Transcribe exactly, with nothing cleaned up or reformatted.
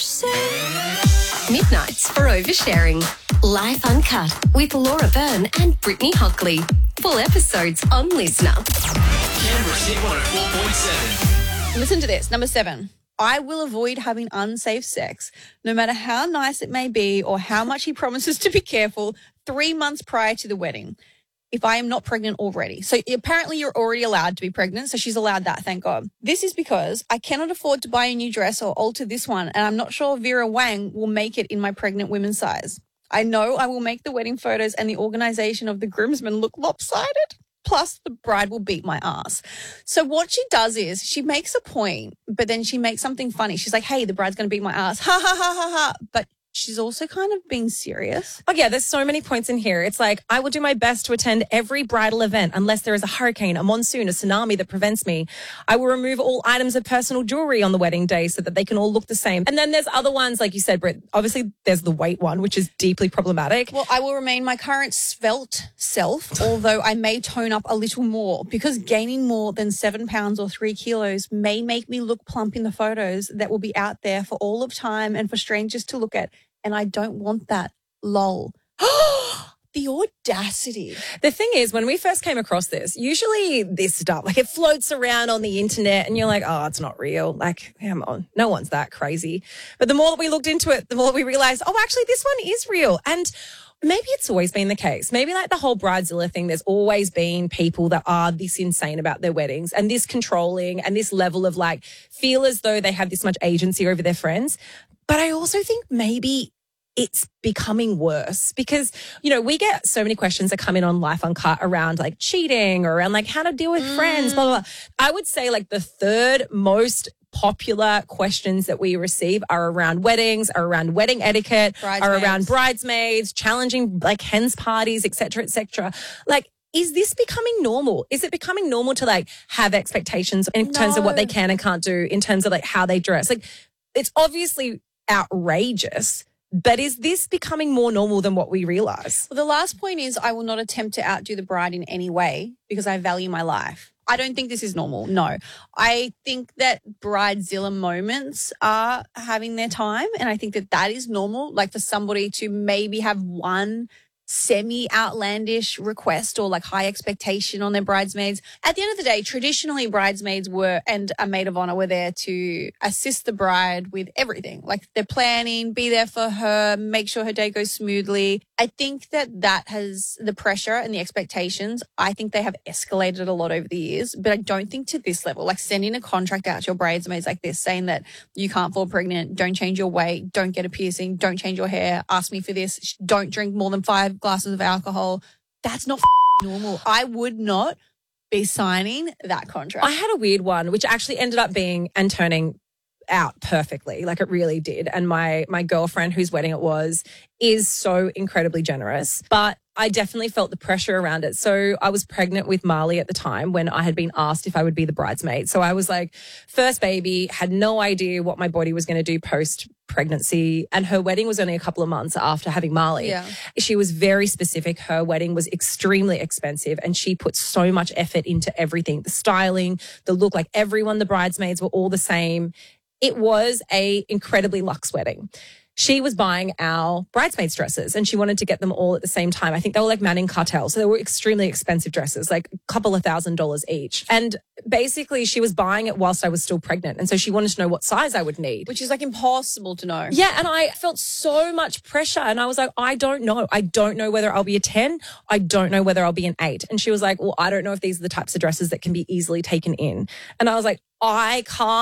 Midnights for oversharing. Life Uncut with Laura Byrne and Brittany Hockley. Full episodes on Listener. Canberra's Hit one oh four point seven. Listen to this. Number seven. I will avoid having unsafe sex, no matter how nice it may be or how much he promises to be careful, three months prior to the wedding, if I am not pregnant already. So apparently you're already allowed to be pregnant, so she's allowed that, thank God. This is because I cannot afford to buy a new dress or alter this one, and I'm not sure Vera Wang will make it in my pregnant women's size. I know I will make the wedding photos and the organisation of the groomsmen look lopsided. Plus, the bride will beat my ass. So what she does is she makes a point, but then she makes something funny. She's like, hey, the bride's going to beat my ass. Ha, ha, ha, ha, ha. But she's also kind of being serious. Oh, yeah, there's so many points in here. It's like, I will do my best to attend every bridal event unless there is a hurricane, a monsoon, a tsunami that prevents me. I will remove all items of personal jewelry on the wedding day so that they can all look the same. And then there's other ones, like you said, Britt. Obviously, there's the weight one, which is deeply problematic. Well, I will remain my current svelte self, although I may tone up a little more because gaining more than seven pounds or three kilos may make me look plump in the photos that will be out there for all of time and for strangers to look at. And I don't want that. Lol. The audacity. The thing is, when we first came across this, usually this stuff, like it floats around on the internet and you're like, oh, it's not real. Like, come on, no one's that crazy. But the more that we looked into it, the more we realized, oh, actually, this one is real. And maybe it's always been the case. Maybe like the whole Bridezilla thing, there's always been people that are this insane about their weddings and this controlling and this level of like feel as though they have this much agency over their friends. But I also think maybe it's becoming worse because, you know, we get so many questions that come in on Life Uncut around like cheating or around like how to deal with mm. friends, blah, blah, blah. I would say like the third most popular questions that we receive are around weddings, are around wedding etiquette, are around bridesmaids, challenging like hens parties, et cetera, et cetera. Like, is this becoming normal? Is it becoming normal to like have expectations in no. terms of what they can and can't do, in terms of like how they dress? Like, it's obviously outrageous, but is this becoming more normal than what we realize? Well, the last point is I will not attempt to outdo the bride in any way because I value my life. I don't think this is normal. No. I think that Bridezilla moments are having their time, and I think that that is normal, like for somebody to maybe have one semi-outlandish request or like high expectation on their bridesmaids. At the end of the day, traditionally bridesmaids were and a maid of honor were there to assist the bride with everything. Like they're planning, be there for her, make sure her day goes smoothly. I think that that has the pressure and the expectations. I think they have escalated a lot over the years, but I don't think to this level. Like sending a contract out to your bridesmaids like this saying that you can't fall pregnant, don't change your weight, don't get a piercing, don't change your hair, ask me for this, don't drink more than five glasses of alcohol. That's not normal. I would not be signing that contract. I had a weird one, which actually ended up being and turning out perfectly. Like it really did. And my my girlfriend whose wedding it was is so incredibly generous. But I definitely felt the pressure around it. So I was pregnant with Marley at the time when I had been asked if I would be the bridesmaid. So I was like, first baby, had no idea what my body was going to do post pregnancy, and her wedding was only a couple of months after having Marley. Yeah. She was very specific. Her wedding was extremely expensive and she put so much effort into everything, the styling, the look, like everyone, the bridesmaids were all the same. It was a incredibly luxe wedding. She was buying our bridesmaids dresses and she wanted to get them all at the same time. I think they were like Manning Cartel. So they were extremely expensive dresses, like a couple of thousand dollars each. And basically she was buying it whilst I was still pregnant. And so she wanted to know what size I would need. Which is like impossible to know. Yeah. And I felt so much pressure. And I was like, I don't know. I don't know whether I'll be a ten. I don't know whether I'll be an eight. And she was like, well, I don't know if these are the types of dresses that can be easily taken in. And I was like, I can't.